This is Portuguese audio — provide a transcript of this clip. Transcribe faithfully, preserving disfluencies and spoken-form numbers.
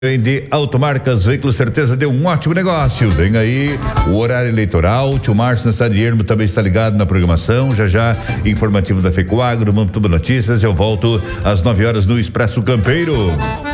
De Automarcas Veículos Certeza deu um ótimo negócio. Vem aí o horário eleitoral. O tio Márcio na cidade de Ermo também está ligado na programação. Já já, informativo da Fecoagro, Mantuba Notícias. Eu volto às nove horas no Expresso Campeiro.